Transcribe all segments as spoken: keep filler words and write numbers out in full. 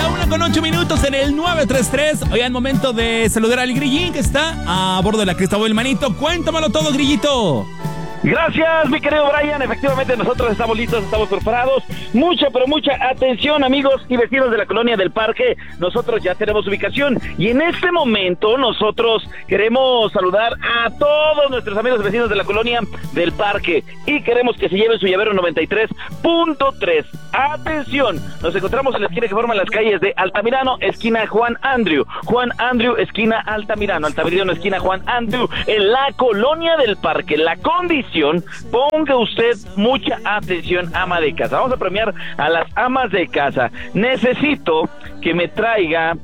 la una con ocho minutos en el nueve tres tres. Oigan, momento de saludar al Grillín que está a bordo de la Cristóbal Manito. Cuéntamelo todo, Grillito. Gracias, mi querido Brian. Efectivamente, nosotros estamos listos, estamos preparados. Mucha, pero mucha atención, amigos y vecinos de la Colonia del Parque. Nosotros ya tenemos ubicación y en este momento nosotros queremos saludar a todos nuestros amigos y vecinos de la Colonia del Parque y queremos que se lleven su llavero noventa y tres punto tres. Atención, nos encontramos en la esquina que forman las calles de Altamirano, esquina Juan Andrew, Juan Andrew, esquina Altamirano, Altamirano, esquina Juan Andrew, en la Colonia del Parque. La condición, ponga usted mucha atención, ama de casa. Vamos a premiar a las amas de casa. Necesito que me traiga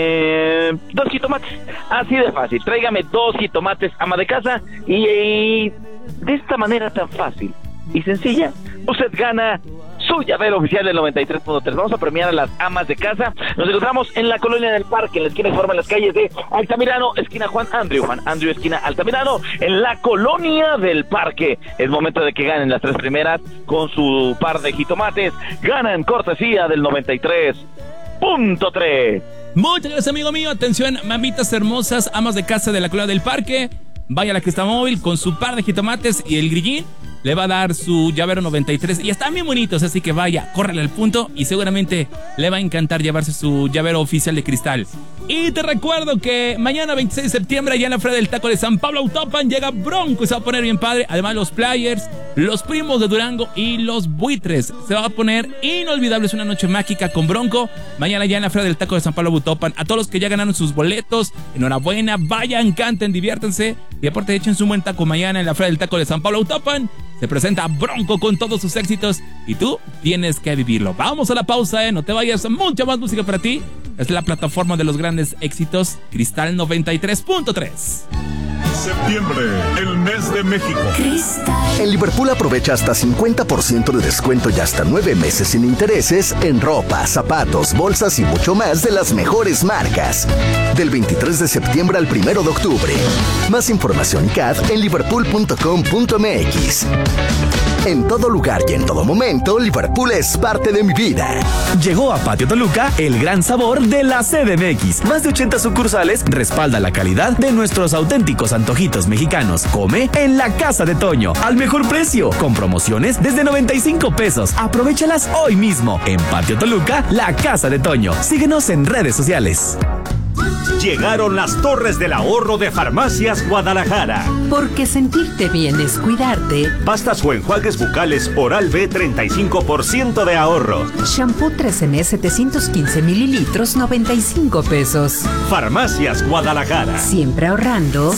eh, dos jitomates, así de fácil. Tráigame dos jitomates, ama de casa, y, y de esta manera tan fácil y sencilla, usted gana su llavero oficial del noventa y tres punto tres. Vamos a premiar a las amas de casa. Nos encontramos en la Colonia del Parque, en la esquina que forman las calles de Altamirano, esquina Juan Andrew, Juan Andrew, esquina Altamirano, en la Colonia del Parque. Es momento de que ganen las tres primeras con su par de jitomates. Ganan cortesía del noventa y tres punto tres. Muchas gracias, amigo mío. Atención, mamitas hermosas, amas de casa de la Colonia del Parque. Vaya a la Cristamóvil con su par de jitomates y el Grillín le va a dar su llavero noventa y tres y están bien bonitos, así que vaya, córrele al punto y seguramente le va a encantar llevarse su llavero oficial de cristal. Y te recuerdo que mañana veintiséis de septiembre allá en la Feria del Taco de San Pablo Autopan llega Bronco y se va a poner bien padre. Además los Players, los Primos de Durango y los Buitres. Se va a poner inolvidable, es una noche mágica con Bronco. Mañana allá en la Feria del Taco de San Pablo Autopan. A todos los que ya ganaron sus boletos, enhorabuena, vayan, canten, diviértanse y aparte échense un buen taco mañana en la Feria del Taco de San Pablo Autopan. Se presenta Bronco con todos sus éxitos y tú tienes que vivirlo. Vamos a la pausa, ¿eh? No te vayas, mucha más música para ti. Es la plataforma de los grandes éxitos, Cristal noventa y tres punto tres. Septiembre, el mes de México. Cristal. En Liverpool aprovecha hasta cincuenta por ciento de descuento y hasta nueve meses sin intereses en ropa, zapatos, bolsas y mucho más de las mejores marcas. Del veintitrés de septiembre al primero de octubre. Más información y C A D en liverpool punto com punto m x. En todo lugar y en todo momento, Liverpool es parte de mi vida. Llegó a Patio Toluca el gran sabor de la C D M X. Más de ochenta sucursales respalda la calidad de nuestros auténticos antojitos mexicanos. Come en la Casa de Toño, al mejor precio, con promociones desde noventa y cinco pesos. Aprovéchalas hoy mismo. En Patio Toluca, la Casa de Toño. Síguenos en redes sociales. Llegaron las Torres del Ahorro de Farmacias Guadalajara. Porque sentirte bien es cuidarte. Pastas o enjuagues bucales Oral-B, treinta y cinco por ciento de ahorro. Shampoo tres eme setecientos quince mililitros, noventa y cinco pesos. Farmacias Guadalajara. Siempre ahorrando.